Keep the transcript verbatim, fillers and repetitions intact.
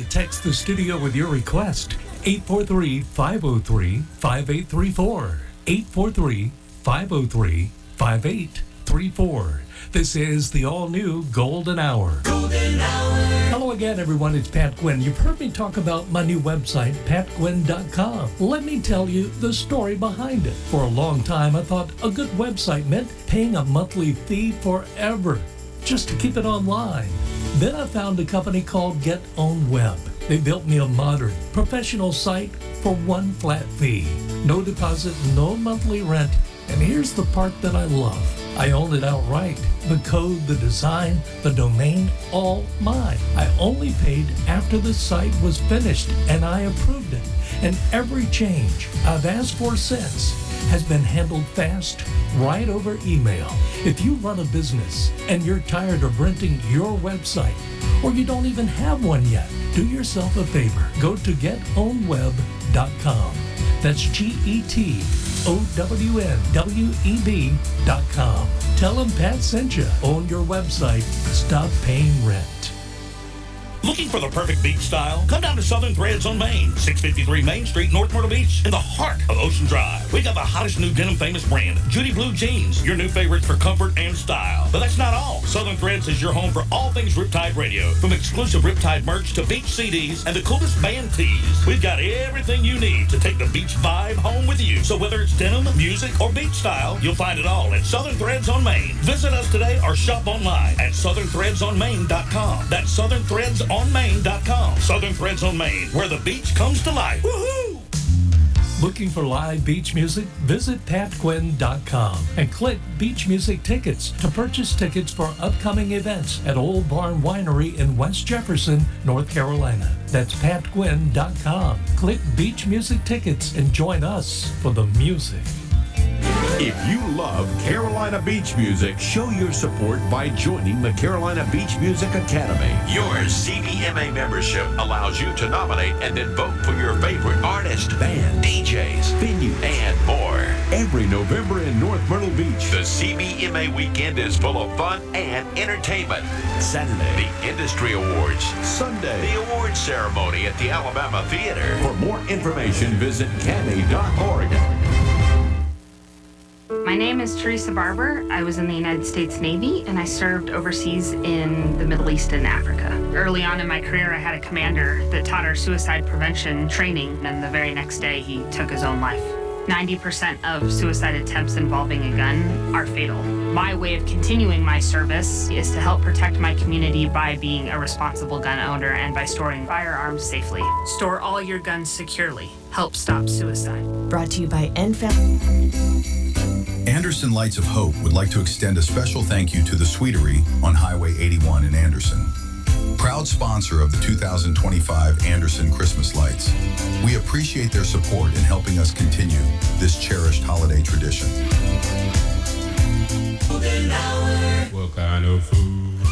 text the studio with your request. eight four three, five oh three, five eight three four. eight four three, five oh three, five eight three four. This is the all-new Golden Hour. Golden Hour. Hello again, everyone. It's Pat Gwynn. You've heard me talk about my new website, pat gwynn dot com. Let me tell you the story behind it. For a long time, I thought a good website meant paying a monthly fee forever just to keep it online. Then I found a company called Get Own Web. They built me a modern, professional site for one flat fee. No deposit, no monthly rent. And here's the part that I love. I own it outright. The code, the design, the domain, all mine. I only paid after the site was finished and I approved it. And every change I've asked for since has been handled fast, right over email. If you run a business and you're tired of renting your website, or you don't even have one yet, do yourself a favor. Go to get own web dot com. That's G E T O W N W E B dot com. Tell them Pat sent you. Own your website. Stop paying rent. Looking for the perfect beach style? Come down to Southern Threads on Main, six fifty-three Main Street, North Myrtle Beach, in the heart of Ocean Drive. We got the hottest new denim famous brand, Judy Blue Jeans, your new favorites for comfort and style. But that's not all. Southern Threads is your home for all things Riptide Radio, from exclusive Riptide merch to beach C Ds and the coolest band tees. We've got everything you need to take the beach vibe home with you. So whether it's denim, music, or beach style, you'll find it all at Southern Threads on Main. Visit us today or shop online at southern threads on main dot com. That's southern threads on main dot com. Southern Threads on Main, where the beach comes to life. Woohoo! Looking for live beach music? Visit pat gwynn dot com and click Beach Music Tickets to purchase tickets for upcoming events at Old Barn Winery in West Jefferson, North Carolina. That's pat gwynn dot com. Click Beach Music Tickets and join us for the music. If you love Carolina beach music, show your support by joining the Carolina Beach Music Academy. Your C B M A membership allows you to nominate and then vote for your favorite artist, band, D Js, venue, and more. Every November in North Myrtle Beach, the C B M A weekend is full of fun and entertainment. Saturday, the Industry Awards. Sunday, the awards ceremony at the Alabama Theater. For more information, visit cami dot org. My name is Teresa Barber. I was in the United States Navy and I served overseas in the Middle East and Africa. Early on in my career, I had a commander that taught our suicide prevention training, and the very next day he took his own life. ninety percent of suicide attempts involving a gun are fatal. My way of continuing my service is to help protect my community by being a responsible gun owner and by storing firearms safely. Store all your guns securely. Help stop suicide. Brought to you by N F A M. Anderson Lights of Hope would like to extend a special thank you to the Sweetery on Highway eighty-one in Anderson, proud sponsor of the two thousand twenty-five Anderson Christmas Lights. We appreciate their support in helping us continue this cherished holiday tradition. What kind of food?